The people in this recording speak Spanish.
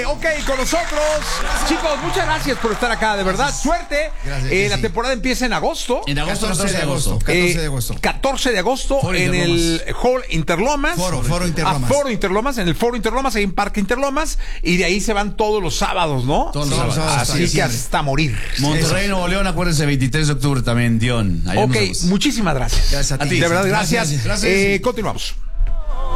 Ok, con nosotros. Chicos, muchas gracias por estar acá, de verdad. Suerte. Gracias, la temporada empieza en agosto. En agosto, 14 de agosto. 14 de agosto. 14 de agosto Foro en el Hall Interlomas. Foro Interlomas. Foro Interlomas, en el Foro Interlomas, ahí en Parque Interlomas. Y de ahí se van todos los sábados, ¿no? Todos los sábados. Así que hasta morir. Monterrey, Nuevo León, acuérdense, 23 de octubre también, Dion. Allá Ok, muchísimas gracias. Gracias a ti. De verdad, gracias. Gracias. Continuamos.